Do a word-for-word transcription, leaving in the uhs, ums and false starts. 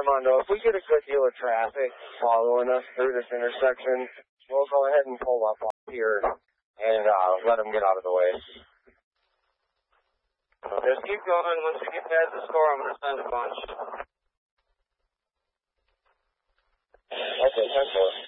Armando, if we get a good deal of traffic following us through this intersection, we'll go ahead and pull up here and uh, let them get out of the way. Just keep going. Once we get past the store, I'm going to send a bunch. Okay, ten four.